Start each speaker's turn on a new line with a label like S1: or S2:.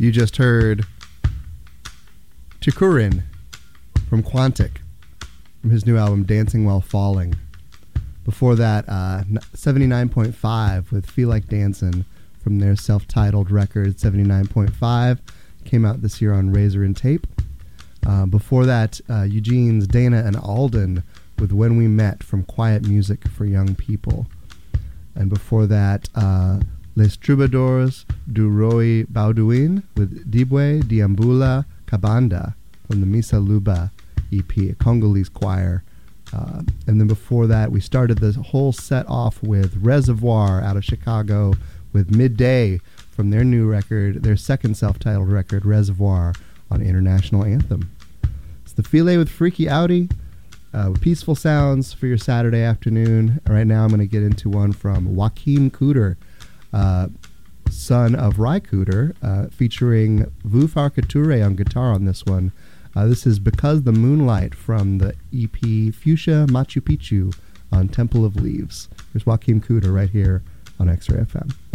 S1: You just heard Chikurin from Quantic, from his new album Dancing While Falling. Before that, 79.5 with Feel Like Dancin' from their self-titled record 79.5. Came out this year on Razor and Tape. Before that, Eugene's Dana and Alden with When We Met from Quiet Music for Young People. And before that, Les Troubadours du Roi Baudouin with Dibwe Diambula Kabanda from the Misa Luba EP, a Congolese choir. And then before that, we started the whole set off with Reservoir out of Chicago with Midday from their new record, their second self-titled record, Reservoir, on International Anthem. It's the File with Freaky Audi, with peaceful sounds for your Saturday afternoon. Right now I'm going to get into one from Joachim Cooter, son of Ry Cooter, featuring Vu Farkature on guitar on this one. This is Because the Moonlight from the EP Fuchsia Machu Picchu on Temple of Leaves. There's Joachim Cooter right here on X-Ray FM.